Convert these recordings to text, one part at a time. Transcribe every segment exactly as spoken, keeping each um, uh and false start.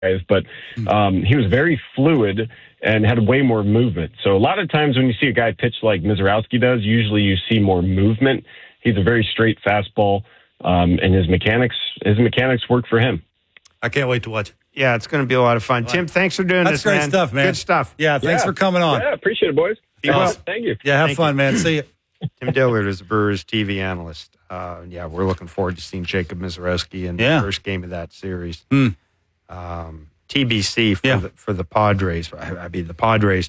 but um, he was very fluid and had way more movement. So a lot of times when you see a guy pitch like Mizorowski does, usually you see more movement. He's a very straight fastball, um, and his mechanics his mechanics work for him. I can't wait to watch it. Yeah, it's going to be a lot of fun. Tim, thanks for doing That's this, great man. stuff, man. Good stuff. Yeah, thanks Yeah. for coming on. Yeah, appreciate it, boys. Be well. Thank you. Yeah, have Thank fun, you. man. See you. Tim Dillard is the Brewers T V analyst. Uh, yeah, we're looking forward to seeing Jacob Mizorowski in Yeah. the first game of that series. Mm. Um, T B C for, Yeah. the, for the Padres. I, I mean, the Padres.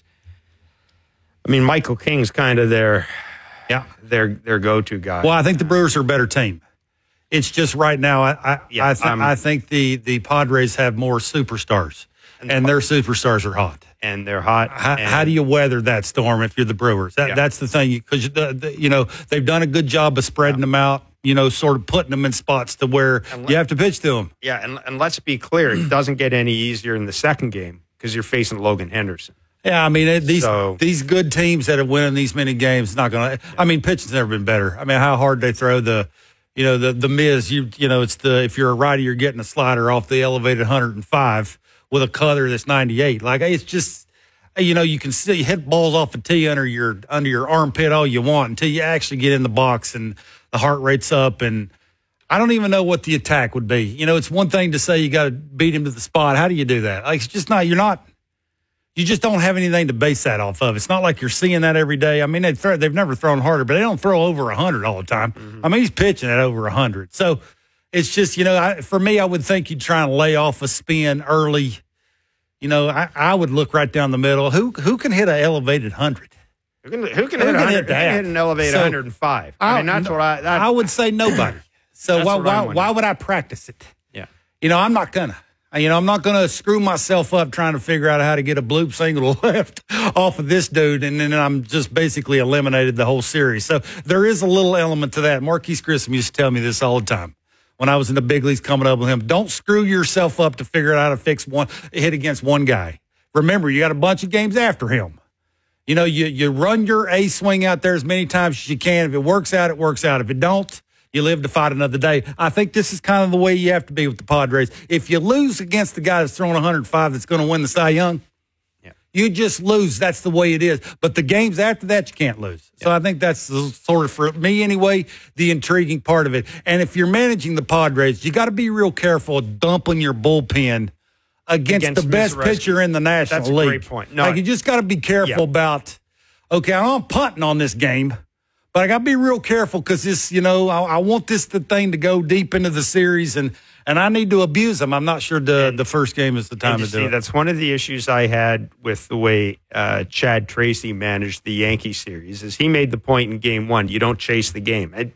I mean, Michael King's kind of their, Yeah. their their go-to guy. Well, I think the Brewers are a better team. It's just right now, I I, Yeah, I, th- I'm- I think the, the Padres have more superstars, and their superstars are hot. and they're hot. How, and how do you weather that storm if you're the Brewers? That, Yeah. That's the thing, because the, the, you know they've done a good job of spreading them out. You know, sort of putting them in spots to where And you have to pitch to them. Yeah, and, and let's be clear, it doesn't get any easier in the second game because you're facing Logan Henderson. Yeah, I mean it, these So- these good teams that are winning these many games is not going to. I mean, pitching's never been better. I mean, how hard they throw the, you know, the the Miz. You you know, it's the if you're a righty, you're getting a slider off the elevated one hundred five with a cutter that's ninety-eight. Like it's just, you know, you can still you hit balls off the tee under your under your armpit all you want until you actually get in the box and the heart rate's up. And I don't even know what the attack would be. You know, it's one thing to say you got to beat him to the spot. How do you do that? Like it's just not. You're not. You just don't have anything to base that off of. It's not like you're seeing that every day. I mean, they throw, they've never thrown harder, but they don't throw over one hundred all the time. Mm-hmm. I mean, he's pitching at over one hundred. So it's just, you know, I, for me, I would think you'd try and lay off a spin early. You know, I, I would look right down the middle. Who who can hit an elevated one hundred? Who can, who can, Who hit, can one hundred, hit who can that? hit an elevated So, one hundred five? I, mean, that's what I... That, I would say nobody. So That's why what I'm why, wondering. why would I practice it? yeah. You know, I'm not gonna. You know, I'm not gonna screw myself up trying to figure out how to get a bloop single left off of this dude, and then I'm just basically eliminated the whole series. So there is a little element to that. Marquise Grissom used to tell me this all the time when I was in the big leagues coming up with him. Don't screw yourself up to figure out how to fix one hit against one guy. Remember, you got a bunch of games after him. You know, you you run your A swing out there as many times as you can. If it works out, it works out. If it don't, you live to fight another day. I think this is kind of the way you have to be with the Padres. If you lose against the guy that's throwing one hundred five that's going to win the Cy Young, Yeah. you just lose. That's the way it is. But the games after that, you can't lose. So I think that's the, sort of, for me anyway, the intriguing part of it. And if you're managing the Padres, you got to be real careful of dumping your bullpen against, Against the best Mizorowski. pitcher in the National That's a League. great point. No, like, you just got to be careful Yeah. about, okay, I'm punting on this game, but I got to be real careful because this, you know, I, I want this the thing to go deep into the series, and and I need to abuse them. I'm not sure the And- the first game is the time And you to do see, it. that's one of the issues I had with the way uh, Chad Tracy managed the Yankee series. Is he made the point in Game One, you don't chase the game. It,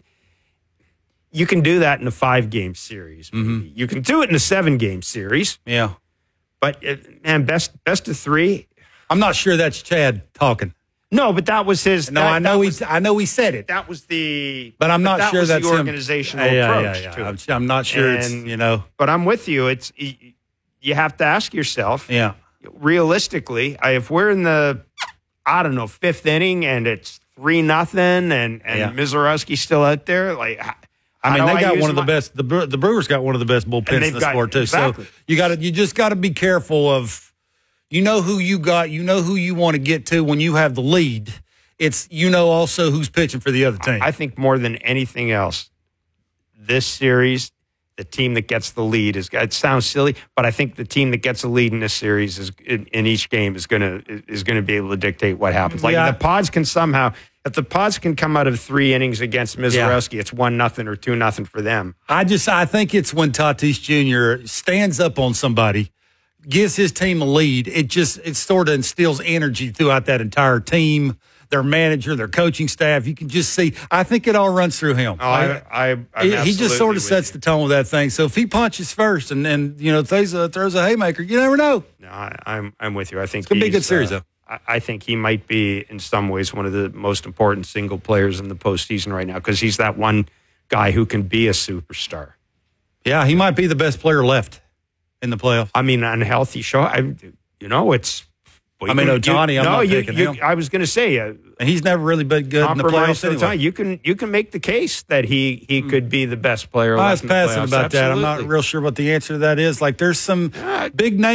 you can do that in a five-game series. Mm-hmm. You can do it in a seven-game series, Yeah, but it, man, best best of three. I'm not sure that's Chad talking. No, but that was his. No, that, I know that he was, I know he said it, that was the. but I'm not that sure was that's the him. organizational Yeah, yeah, approach yeah, to yeah. it. I'm, I'm not sure it's And- you know. But I'm with you. It's you have to ask yourself. Yeah, Realistically, I- if we're in the, I don't know, fifth inning and it's three nothing, and and Yeah. Mizorowski's still out there, like h- I how mean, do they got use one of the my- best. The Bre- the Brewers got one of the best And bullpens they've in the got- sport too. exactly. So you got to, you just got to be careful of, you know who you got, you know who you want to get to when you have the lead. It's you know also who's pitching for the other team. I think more than anything else, this series, the team that gets the lead is. It sounds silly, but I think the team that gets the lead in this series is in, in each game is gonna is gonna be able to dictate what happens. Like Yeah. the Pods can somehow, if the Pods can come out of three innings against Mizorowski, it's one nothing or two nothing for them. I just I think it's when Tatis Junior stands up on somebody, gives his team a lead. It just it sort of instills energy throughout that entire team, their manager, their coaching staff. You can just see. I think it all runs through him. Oh, I, I, I'm he, he just sort of absolutely sets with the tone with that thing. So if he punches first and then you know throws a throws a haymaker, you never know. you. No, I, I'm I'm with you. I think It's gonna be a good he's, series, uh, though. I, I think he might be in some ways one of the most important single players in the postseason right now because he's that one guy who can be a superstar. Yeah, he might be the best player left in the playoffs. I mean, on a healthy show, I, you know, it's Well, I mean, you- Ohtani, you- I'm no, not you, picking you, him. I was going to say, uh, And he's never really been good in the compromise playoffs to the time. anyway. You can you can make the case that he he could be the best player. I was left in the passing playoffs. about that. I'm not Absolutely. real sure what the answer to that is. Like, there's some Uh, big names.